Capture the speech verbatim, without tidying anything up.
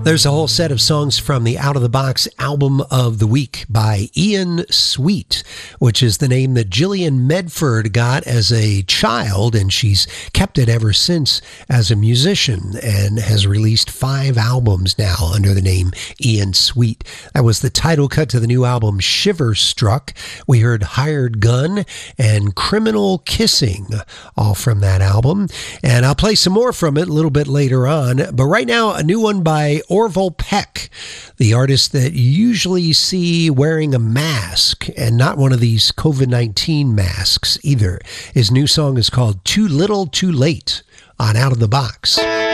There's a whole set of songs from the Out of the Box album of the week by Ian Sweet, which is the name that Gillian Medford got as a child, and she's kept it ever since as a musician and has released five albums now under the name Ian Sweet. That was the title cut to the new album Shiver Struck. We heard Hired Gun and Criminal Kissing, all from that album. And I'll play some more from it a little bit later on. But right now, a new one by Orville Peck, the artist that you usually see wearing a mask, and not one of these covid nineteen masks either. His new song is called Too Little Too Late on Out of the Box.